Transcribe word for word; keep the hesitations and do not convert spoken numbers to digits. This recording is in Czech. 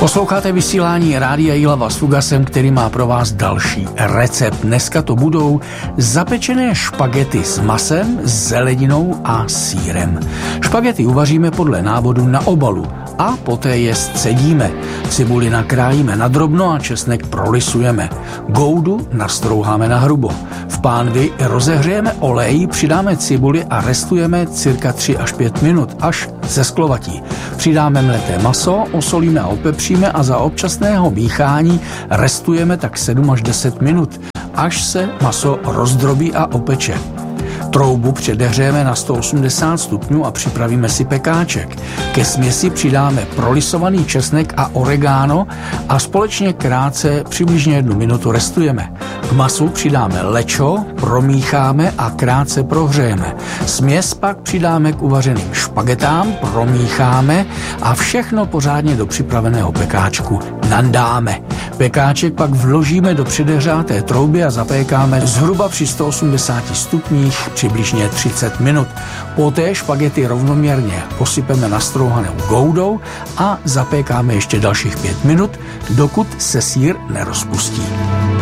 Posloucháte vysílání Rádia Jihlava s Fugasem, který má pro vás další recept. Dneska to budou zapečené špagety s masem, zeleninou a sýrem. Špagety uvaříme podle návodu na obalu a poté je scedíme. Cibuli nakrájíme na drobno a česnek prolisujeme. Goudu nastrouháme na hrubo. V pánvi rozehřejeme olej, přidáme cibuli a restujeme cirka tři až pět minut, až zesklovatí. Přidáme mleté maso, osolíme a opepříme a za občasného míchání restujeme tak sedm až deset minut, až se maso rozdrobí a opeče. Troubu předehřejeme na sto osmdesát stupňů a připravíme si pekáček. Ke směsi přidáme prolisovaný česnek a oregano a společně krátce přibližně jednu minutu restujeme. K masu přidáme lečo, promícháme a krátce prohřejeme. Směs pak přidáme k uvařeným špagetám, promícháme a všechno pořádně do připraveného pekáčku nandáme. Pekáček pak vložíme do předehřáté trouby a zapékáme zhruba při sto osmdesáti stupních přibližně třicet minut. Poté špagety rovnoměrně posypeme nastrouhanou goudou a zapékáme ještě dalších pět minut, dokud se sýr nerozpustí.